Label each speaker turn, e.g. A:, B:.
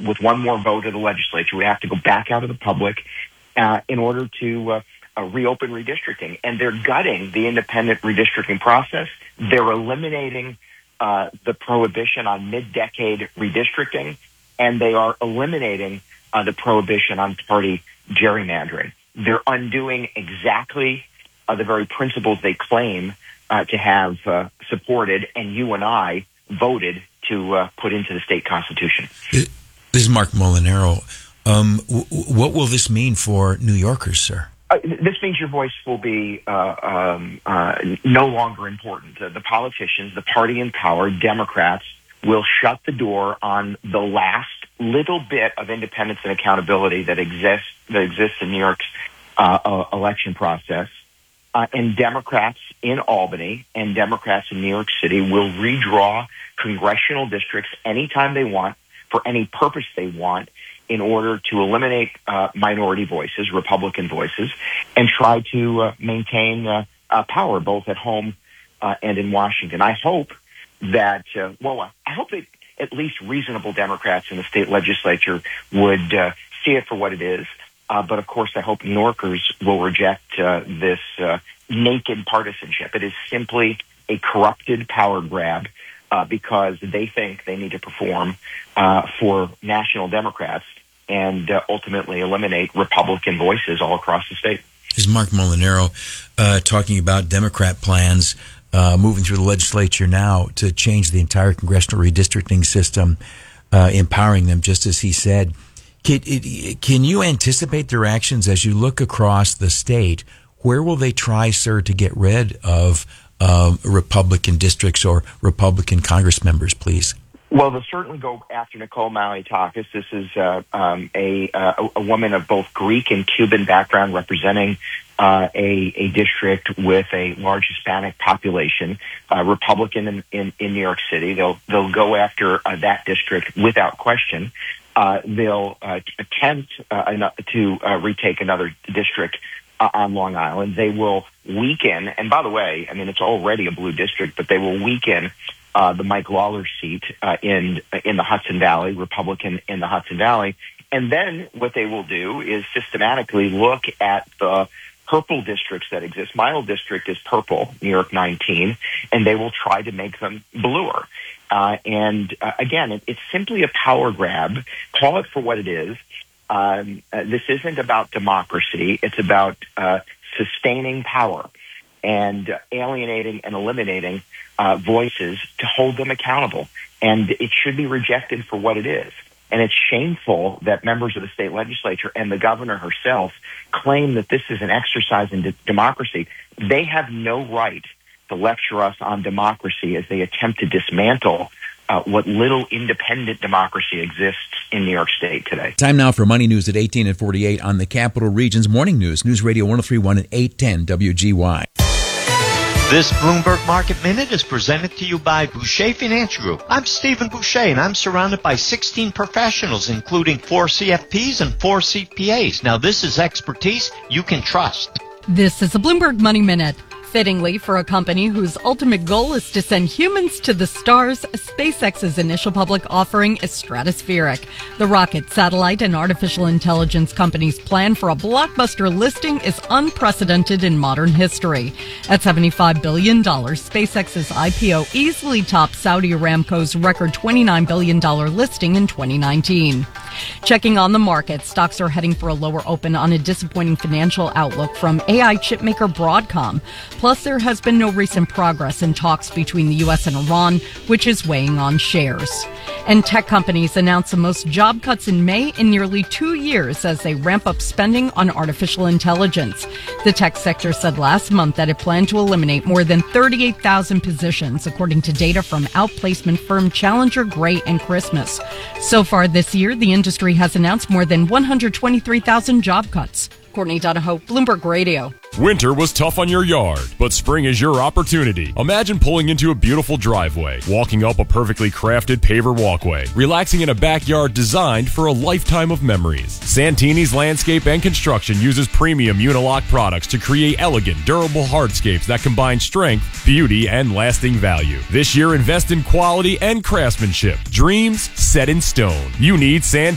A: with one more vote of the legislature, would have to go back out of the public in order to reopen redistricting. And they're gutting the independent redistricting process. They're eliminating the prohibition on mid-decade redistricting, and they are eliminating the prohibition on party gerrymandering. They're undoing exactly the very principles they claim to have supported, and you and I voted to put into the state constitution.
B: This is Mark Molinaro. What will this mean for New Yorkers, sir?
A: This means your voice will be no longer important. The politicians, the party in power, Democrats, will shut the door on the last little bit of independence and accountability that exists in New York's election process. And Democrats in Albany and Democrats in New York City will redraw congressional districts anytime they want, for any purpose they want, in order to eliminate minority voices, Republican voices, and try to maintain power both at home and in Washington. I hope that, I hope that at least reasonable Democrats in the state legislature would see it for what it is. But of course, I hope New Yorkers will reject this naked partisanship. It is simply a corrupted power grab because they think they need to perform for national Democrats and ultimately eliminate Republican voices all across the state.
B: This is Mark Molinaro talking about Democrat plans moving through the legislature now to change the entire congressional redistricting system, empowering them, just as he said. Can you anticipate their actions as you look across the state? Where will they try, sir, to get rid of Republican districts or Republican Congress members, please?
A: Well, they'll certainly go after Nicole Malliotakis. This is a woman of both Greek and Cuban background, representing a district with a large Hispanic population, Republican in New York City. They'll go after that district without question. They'll attempt to retake another district on Long Island. They will weaken, and by the way, I mean, it's already a blue district, but they will weaken the Mike Lawler seat in the Hudson Valley, Republican in the Hudson Valley. And then what they will do is systematically look at the purple districts that exist. My old district is purple, New York 19, and they will try to make them bluer. Again, it's simply a power grab. Call it for what it is. This isn't about democracy. It's about sustaining power and alienating and eliminating voices to hold them accountable. And it should be rejected for what it is. And it's shameful that members of the state legislature and the governor herself claim that this is an exercise in democracy. They have no right to lecture us on democracy as they attempt to dismantle what little independent democracy exists in New York State today.
B: Time now for Money News at 18 and 48 on the Capital Region's Morning News. News Radio 103.1 at 810 WGY.
C: This Bloomberg Market Minute is presented to you by Boucher Financial Group. I'm Stephen Boucher, and I'm surrounded by 16 professionals, including 4 CFPs and 4 CPAs. Now, this is expertise you can trust.
D: This is a Bloomberg Money Minute. Fittingly, for a company whose ultimate goal is to send humans to the stars, SpaceX's initial public offering is stratospheric. The rocket, satellite, and artificial intelligence company's plan for a blockbuster listing is unprecedented in modern history. At $75 billion, SpaceX's IPO easily tops Saudi Aramco's record $29 billion listing in 2019. Checking on the market, stocks are heading for a lower open on a disappointing financial outlook from AI chipmaker Broadcom. Plus, there has been no recent progress in talks between the U.S. and Iran, which is weighing on shares. And tech companies announced the most job cuts in May in nearly 2 years as they ramp up spending on artificial intelligence. The tech sector said last month that it planned to eliminate more than 38,000 positions, according to data from outplacement firm Challenger, Gray & Christmas. So far this year, the industry has announced more than 123,000 job cuts. Courtney Donahoe, Bloomberg Radio.
E: Winter was tough on your yard, but spring is your opportunity. Imagine pulling into a beautiful driveway, walking up a perfectly crafted paver walkway, relaxing in a backyard designed for a lifetime of memories. Santini's Landscape and Construction uses premium Unilock products to create elegant, durable hardscapes that combine strength, beauty, and lasting value. This year, invest in quality and craftsmanship. Dreams set in stone. You need Santini.